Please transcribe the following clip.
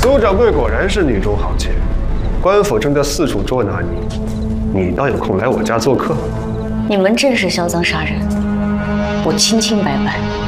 苏掌柜果然是女中豪杰，官府正在四处捉拿你，你倒有空来我家做客。 你们正是销赃杀人，我清清白白。